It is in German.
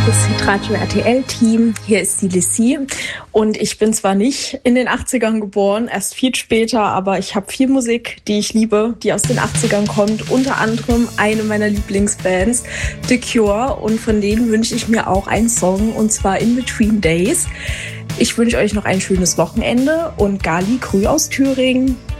liebes Hitradio RTL-Team, hier ist die Lissy und ich bin zwar nicht in den 80ern geboren, erst viel später, aber ich habe viel Musik, die ich liebe, die aus den 80ern kommt, unter anderem eine meiner Lieblingsbands, The Cure, und von denen wünsche ich mir auch einen Song, und zwar In Between Days. Ich wünsche euch noch ein schönes Wochenende und Gali Grü aus Thüringen.